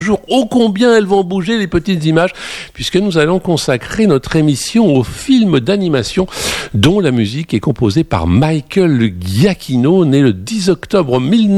Ô combien elles vont bouger les petites images, puisque nous allons consacrer notre émission au film d'animation dont la musique est composée par Michael Giacchino, né le 10 octobre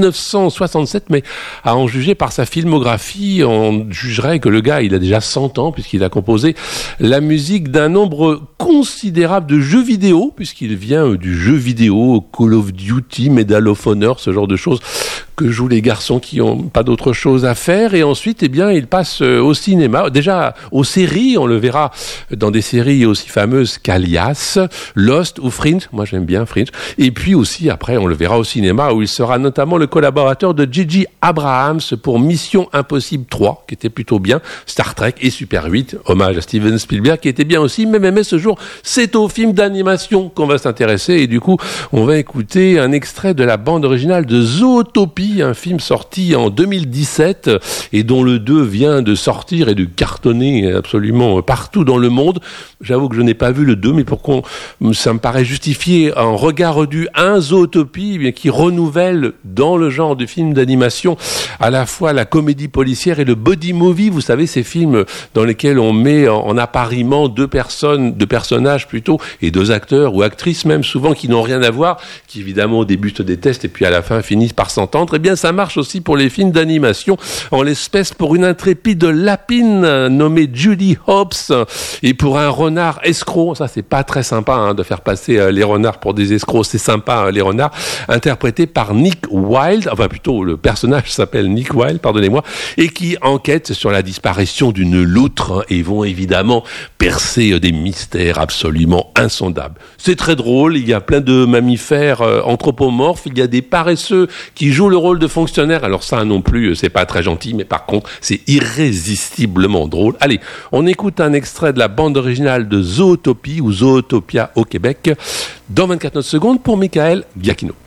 1967, mais à en juger par sa filmographie, on jugerait que le gars, il a déjà 100 ans, puisqu'il a composé la musique d'un nombre considérable de jeux vidéo, puisqu'il vient du jeu vidéo, Call of Duty, Medal of Honor, ce genre de choses que jouent les garçons qui n'ont pas d'autre chose à faire. Et ensuite, eh bien, il passe au cinéma, déjà aux séries, on le verra dans des séries aussi fameuses qu'Alias, Lost ou Fringe, moi j'aime bien Fringe, et puis aussi après on le verra au cinéma où il sera notamment le collaborateur de J.J. Abrams pour Mission Impossible 3, qui était plutôt bien, Star Trek et Super 8, hommage à Steven Spielberg qui était bien aussi, mais ce jour c'est au film d'animation qu'on va s'intéresser et du coup on va écouter un extrait de la bande originale de Zootopie, un film sorti en 2017 et dont le 2 vient de sortir et de cartonner absolument partout dans le monde. J'avoue que je n'ai pas vu le 2, mais pourquoi ça me paraît justifié en regard du 1, Zootopie, bien, qui renouvelle dans le genre du film d'animation à la fois la comédie policière et le body movie. Vous savez, ces films dans lesquels on met en appariement deux personnages plutôt, et deux acteurs ou actrices même souvent qui n'ont rien à voir, qui évidemment au début se détestent et puis à la fin finissent par s'entendre. Eh bien, ça marche aussi pour les films d'animation, en l'espèce pour une intrépide lapine nommée Julie Hopps et pour un renard escroc. Ça, c'est pas très sympa de faire passer les renards pour des escrocs. C'est sympa, les renards, interprétés par Nick Wilde, enfin plutôt le personnage s'appelle Nick Wilde, pardonnez-moi, et qui enquête sur la disparition d'une loutre et vont évidemment percer des mystères absolument insondables. C'est très drôle, il y a plein de mammifères anthropomorphes, il y a des paresseux qui jouent le rôle de fonctionnaires. Alors ça non plus, c'est pas très gentil, mais par contre, c'est irrésistiblement drôle. Allez, on écoute un extrait de la bande originale de Zootopie ou Zootopia au Québec dans 24 secondes pour Michael Giacchino.